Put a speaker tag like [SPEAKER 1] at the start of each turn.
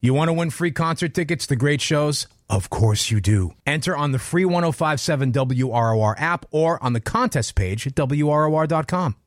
[SPEAKER 1] You want to win free concert tickets to great shows? Of course you do. Enter on the free 1057 WROR app or on the contest page at WROR.com.